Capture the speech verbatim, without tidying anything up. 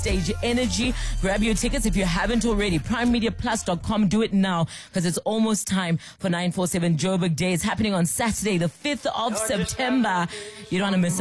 Stage Energy. Grab your tickets if you haven't already. prime media plus dot com. Do it now because it's almost time for nine four seven Joburg Day. It's happening on Saturday, the fifth of September. You don't want to miss out.